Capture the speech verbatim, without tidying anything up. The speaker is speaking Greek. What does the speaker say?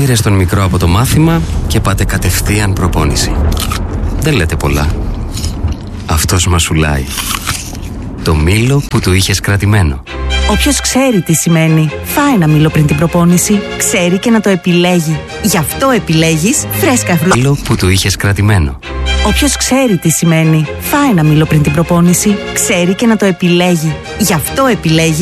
Πήρες τον μικρό από το μάθημα και πάτε κατευθείαν προπόνηση. Δεν λέτε πολλά. Αυτός μασουλάει. Το μήλο που του είχες κρατημένο. Όποιος ξέρει τι σημαίνει φάει ένα μήλο πριν την προπόνηση, ξέρει και να το επιλέγει. Γι' αυτό επιλέγεις φρέσκα φρούτα. Μήλο που του είχες κρατημένο. Όποιος ξέρει τι σημαίνει φάει ένα μήλο πριν την προπόνηση, ξέρει και να το επιλέγει. Γι' αυτό επιλέγει